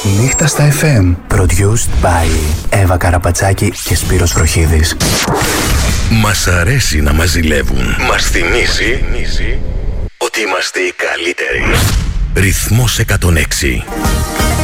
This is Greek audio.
Νύχτα στα FM. Produced by Εύα Καραπατσάκη και Σπύρος Βροχίδης. Μας αρέσει να μας ζηλεύουν. Μας θυμίζει ότι είμαστε οι καλύτεροι. Ρυθμός 106.